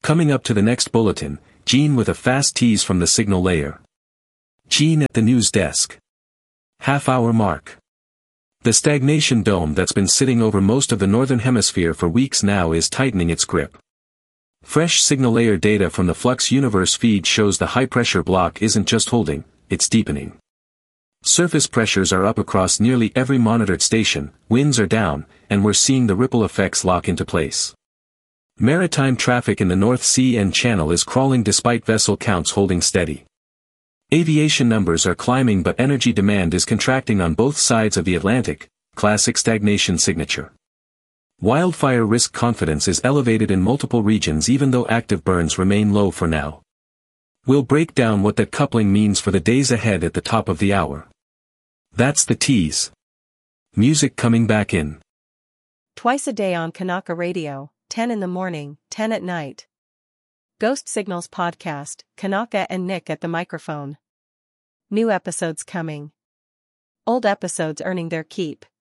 Coming up to the next bulletin, Gene with a fast tease from the signal layer. Gene at the news desk. Half-hour mark. The stagnation dome that's been sitting over most of the northern hemisphere for weeks now is tightening its grip. Fresh signal layer data from the Flux Universe feed shows the high-pressure block isn't just holding, it's deepening. Surface pressures are up across nearly every monitored station, winds are down, and we're seeing the ripple effects lock into place. Maritime traffic in the North Sea and Channel is crawling despite vessel counts holding steady. Aviation numbers are climbing but energy demand is contracting on both sides of the Atlantic, classic stagnation signature. Wildfire risk confidence is elevated in multiple regions even though active burns remain low for now. We'll break down what that coupling means for the days ahead at the top of the hour. That's the tease. Music coming back in. Twice a day on Kanaka Radio, 10 in the morning, 10 at night. Ghost Signals Podcast, Kanaka and Nick at the microphone. New episodes coming. Old episodes earning their keep.